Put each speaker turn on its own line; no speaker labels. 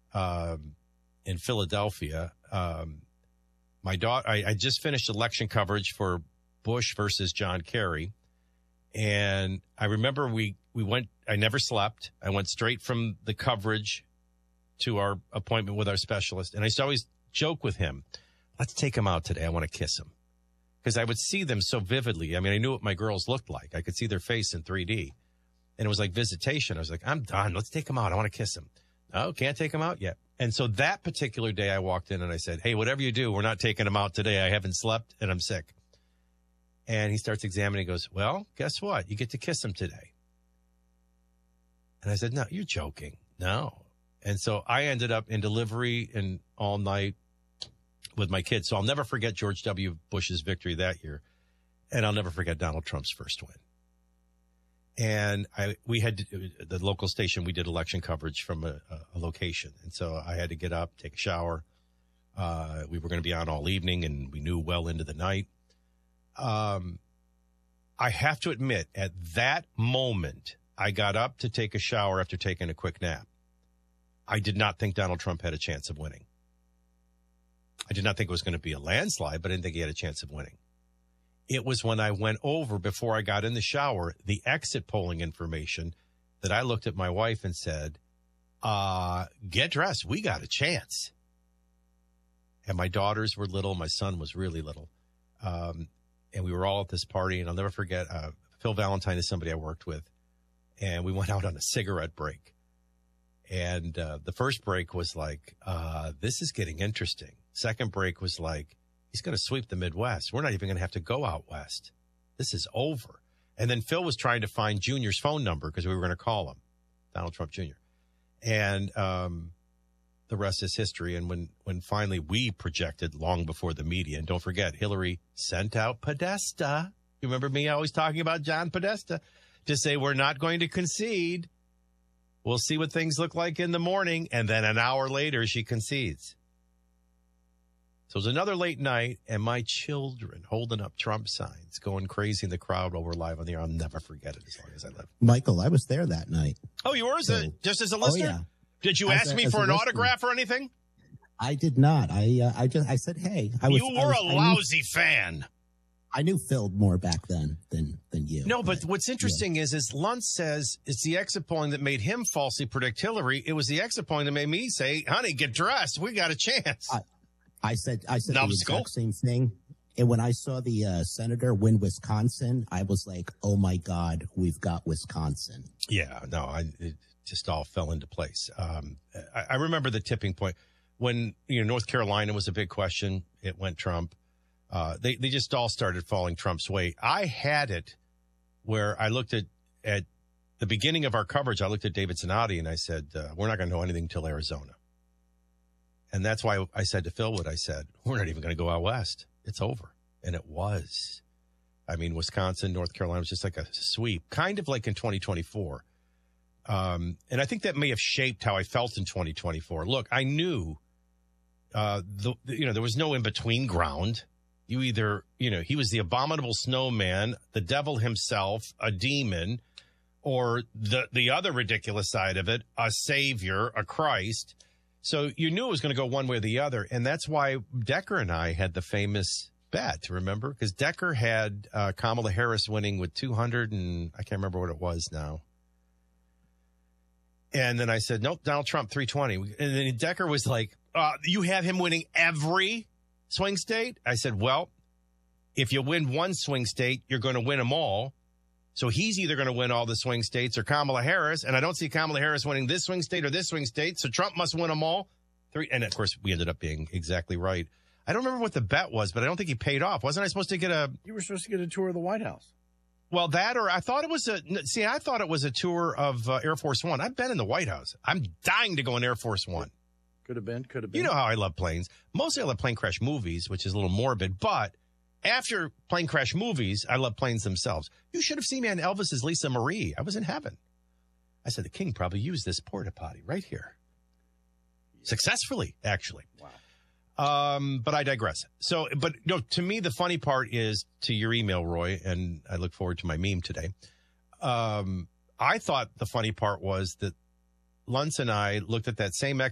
in Philadelphia. My daughter, I just finished election coverage for Bush versus John Kerry. And I remember we went, I never slept. I went straight from the coverage to our appointment with our specialist. And I used to always joke with him, let's take him out today. I want to kiss him. Because I would see them so vividly. I mean, I knew what my girls looked like. I could see their face in 3D. And it was like visitation. I was like, I'm done. Let's take him out. I want to kiss him. Oh, can't take him out yet. And so that particular day I walked in and I said, hey, whatever you do, we're not taking him out today. I haven't slept and I'm sick. And he starts examining. He goes, well, guess what? You get to kiss him today. And I said, no, you're joking. No. And so I ended up in delivery and all night with my kids. So I'll never forget George W. Bush's victory that year. And I'll never forget Donald Trump's first win. And we had the local station. We did election coverage from a location. And so I had to get up, take a shower. We were going to be on all evening and we knew well into the night. I have to admit, at that moment, I got up to take a shower after taking a quick nap. I did not think Donald Trump had a chance of winning. I did not think it was going to be a landslide, but I didn't think he had a chance of winning. It was when I went over, before I got in the shower, the exit polling information, that I looked at my wife and said, get dressed. We got a chance. And my daughters were little. My son was really little. And we were all at this party. And I'll never forget, Phil Valentine is somebody I worked with. And we went out on a cigarette break. And the first break was like, this is getting interesting. Second break was like, he's going to sweep the Midwest. We're not even going to have to go out west. This is over. And then Phil was trying to find Junior's phone number because we were going to call him, Donald Trump Jr. And the rest is history. And when finally we projected long before the media, and don't forget, Hillary sent out Podesta. You remember me always talking about John Podesta to say we're not going to concede. We'll see what things look like in the morning. And then an hour later, she concedes. So it was another late night, and my children holding up Trump signs, going crazy in the crowd while we're live on the air. I'll never forget it as long as I live.
Michael, I was there that night.
Oh, you were? Just as a listener?
Oh, yeah.
Did you ask me for an autograph or anything?
I did not. I said, hey.
You were a lousy fan.
I knew Phil more back then than you.
No, but what's interesting is Luntz says it's the exit polling that made him falsely predict Hillary. It was the exit polling that made me say, honey, get dressed. We got a chance.
I said the exact same thing. And when I saw the senator win Wisconsin, I was like, oh, my God, we've got Wisconsin.
Yeah, no, it just all fell into place. I remember the tipping point when North Carolina was a big question. It went Trump. They just all started falling Trump's way. I had it where I looked at the beginning of our coverage. I looked at David Zanotti and I said, we're not going to know anything until Arizona. And that's why I said to Phil what I said. We're not even going to go out west. It's over. And it was. I mean, Wisconsin, North Carolina was just like a sweep, kind of like in 2024. And I think that may have shaped how I felt in 2024. Look, I knew, there was no in-between ground. You either, he was the abominable snowman, the devil himself, a demon, or the other ridiculous side of it, a savior, a Christ. So you knew it was going to go one way or the other. And that's why Decker and I had the famous bet, remember? Because Decker had Kamala Harris winning with 200 and I can't remember what it was now. And then I said, nope, Donald Trump, 320. And then Decker was like, you have him winning every swing state? I said, well, if you win one swing state, you're going to win them all. So he's either going to win all the swing states or Kamala Harris. And I don't see Kamala Harris winning this swing state or this swing state. So Trump must win them all. And of course, we ended up being exactly right. I don't remember what the bet was, but I don't think he paid off. Wasn't I supposed to get
You were supposed to get a tour of the White House.
Well, that, or I thought it was a tour of Air Force One. I've been in the White House. I'm dying to go in Air Force One.
Could have been.
You know how I love planes. Mostly I love plane crash movies, which is a little morbid, but after plane crash movies, I love planes themselves. You should have seen me on Elvis's Lisa Marie. I was in heaven. I said, the king probably used this porta potty right here. Successfully, actually.
Wow.
But I digress. So, but no, to me, the funny part is to your email, Roy, and I look forward to my meme today. I thought the funny part was that Luntz and I looked at that same